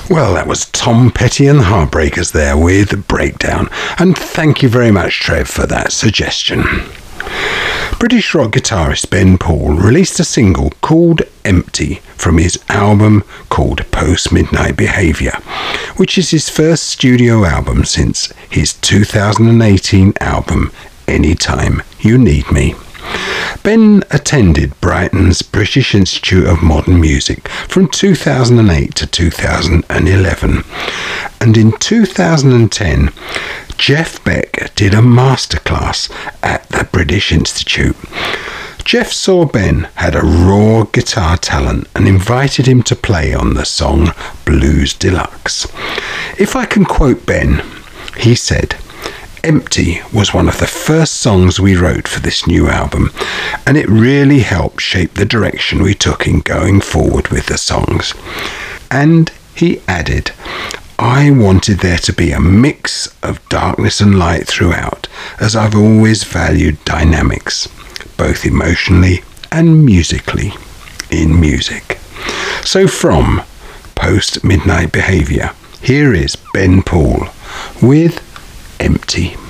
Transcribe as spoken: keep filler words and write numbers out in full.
Well, that was Tom Petty and the Heartbreakers there with Breakdown. And thank you very much, Trev, for that suggestion. British rock guitarist Ben Paul released a single called Empty from his album called Post Midnight Behaviour, which is his first studio album since his two thousand eighteen album Anytime You Need Me. Ben attended Brighton's British Institute of Modern Music from two thousand eight to two thousand eleven, and in two thousand ten Jeff Beck did a masterclass at the British Institute. Jeff saw Ben had a raw guitar talent and invited him to play on the song Blues Deluxe. If I can quote Ben, he said, "Empty was one of the first songs we wrote for this new album, and it really helped shape the direction we took in going forward with the songs." And he added, "I wanted there to be a mix of darkness and light throughout, as I've always valued dynamics, both emotionally and musically, in music." So from Post Midnight Behaviour, here is Ben Paul with Empty.